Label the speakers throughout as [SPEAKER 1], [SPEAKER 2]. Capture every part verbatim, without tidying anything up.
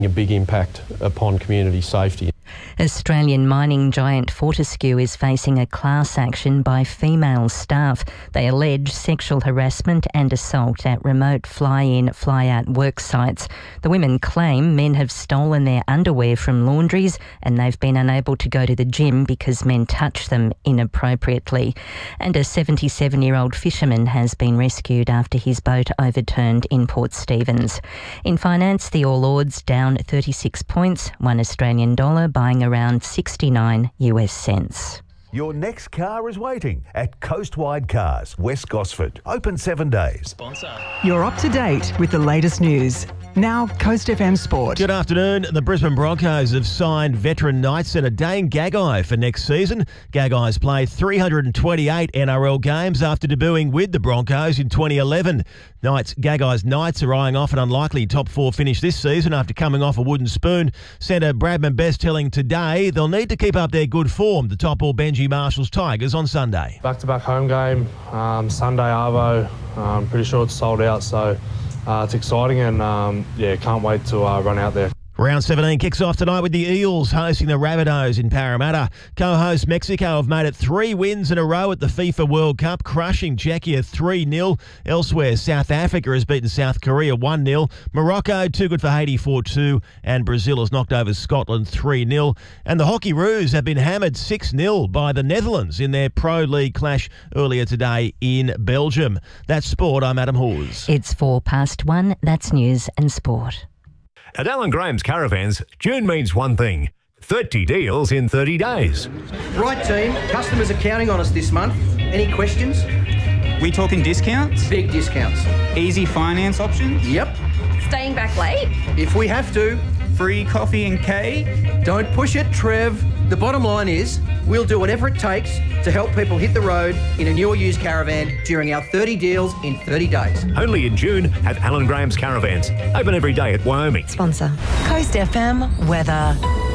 [SPEAKER 1] a big impact upon community safety.
[SPEAKER 2] Australian mining giant Fortescue is facing a class action by female staff. They allege sexual harassment and assault at remote fly-in, fly-out work sites. The women claim men have stolen their underwear from laundries and they've been unable to go to the gym because men touch them inappropriately. And a seventy-seven-year-old fisherman has been rescued after his boat overturned in Port Stephens. In finance, the All Ords down thirty-six points, one Australian dollar, buying around sixty-nine US cents.
[SPEAKER 3] Your next car is waiting at Coastwide Cars, West Gosford. Open seven days.
[SPEAKER 4] Sponsor.
[SPEAKER 5] You're up to date with the latest news. Now, Coast F M Sport.
[SPEAKER 6] Good afternoon. The Brisbane Broncos have signed veteran night centre Dane Gagai for next season. Gagai's played three hundred twenty-eight N R L games after debuting with the Broncos in twenty eleven. Knights, Gagai's Knights are eyeing off an unlikely top four finish this season after coming off a wooden spoon. Centre Bradman Best telling Today they'll need to keep up their good form to topple Benji Marshall's Tigers on Sunday.
[SPEAKER 1] Back-to-back home game, um, Sunday Arvo. I'm pretty sure it's sold out, so uh, it's exciting and um, yeah, can't wait to uh, run out there.
[SPEAKER 6] Round seventeen kicks off tonight with the Eels hosting the Rabbitohs in Parramatta. Co-host Mexico have made it three wins in a row at the FIFA World Cup, crushing Czechia three nil. Elsewhere, South Africa has beaten South Korea one nil. Morocco too good for Haiti four two. And Brazil has knocked over Scotland three nil. And the Hockey Roos have been hammered six nil by the Netherlands in their Pro League clash earlier today in Belgium. That's sport. I'm Adam Hawes.
[SPEAKER 2] It's four past one. That's news and sport.
[SPEAKER 3] At Alan Graham's Caravans, June means one thing: thirty deals in thirty days.
[SPEAKER 7] Right, team. Customers are counting on us this month. Any questions?
[SPEAKER 8] We talking discounts?
[SPEAKER 7] Big discounts.
[SPEAKER 8] Easy finance options?
[SPEAKER 7] Yep.
[SPEAKER 9] Staying back late?
[SPEAKER 7] If we have to.
[SPEAKER 8] Free coffee and cake?
[SPEAKER 7] Don't push it, Trev. The bottom line is we'll do whatever it takes to help people hit the road in a new or used caravan during our thirty deals in thirty days.
[SPEAKER 3] Only in June at Alan Graham's Caravans. Open every day at Wyoming.
[SPEAKER 10] Sponsor. Coast F M weather.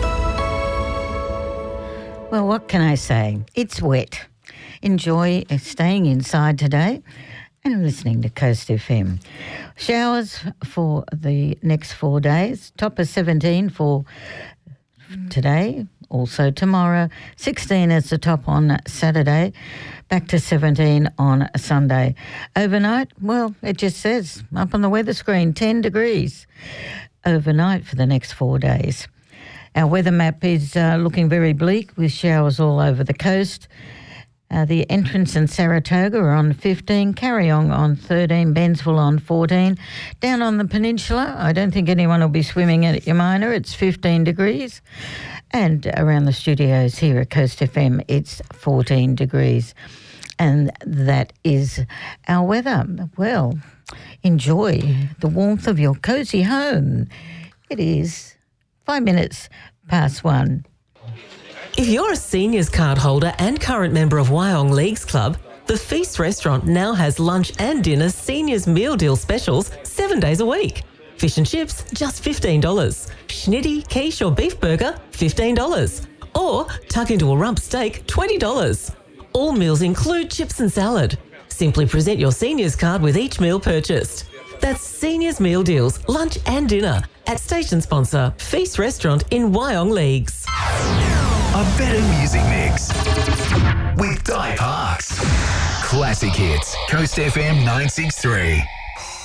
[SPEAKER 11] Well, what can I say? It's wet. Enjoy staying inside today and listening to Coast F M. Showers for the next four days. Top of seventeen for today, also tomorrow. sixteen is the top on Saturday. Back to seventeen on Sunday. Overnight, well, it just says up on the weather screen, ten degrees overnight for the next four days. Our weather map is uh, looking very bleak with showers all over the coast. Uh, the entrance in Saratoga are on fifteen, Carryong on thirteen, Bensville on fourteen. Down on the peninsula, I don't think anyone will be swimming at Yamina, it's fifteen degrees. And around the studios here at Coast F M, it's fourteen degrees. And that is our weather. Well, enjoy the warmth of your cosy home. It is five minutes past one.
[SPEAKER 12] If you're a seniors card holder and current member of Wyong Leagues Club, the Feast Restaurant now has lunch and dinner seniors meal deal specials seven days a week. Fish and chips, just fifteen dollars. Schnitty, quiche or beef burger, fifteen dollars. Or tuck into a rump steak, twenty dollars. All meals include chips and salad. Simply present your seniors card with each meal purchased. That's seniors meal deals, lunch and dinner at station sponsor Feast Restaurant in Wyong Leagues.
[SPEAKER 13] A better music mix with Di Parks. Classic hits, Coast F M nine six three.